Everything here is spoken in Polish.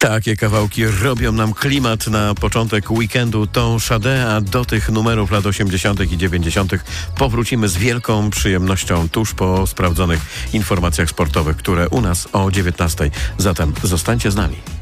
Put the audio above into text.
Takie kawałki robią nam klimat na początek weekendu. To Sade, a do tych numerów lat 80. i 90. powrócimy z wielką przyjemnością tuż po sprawdzonych informacjach sportowych, które u nas o 19. Zatem zostańcie z nami.